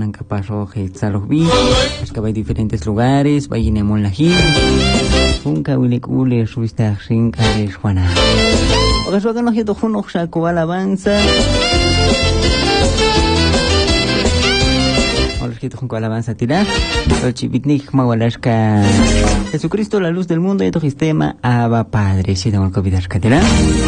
Blanca Parroje Tzalojbi, es que hay diferentes lugares, Vallinemon Lajín, Junca Wilikule, Ruista Rinca de Juana. Porque eso que nos quedó Juno Shaco Alabanza. Ahora es que con alabanza tirar. El chivitnik Mawalashka. Jesucristo, la luz del mundo, y tu sistema, Abba Padre. Si damos el COVID,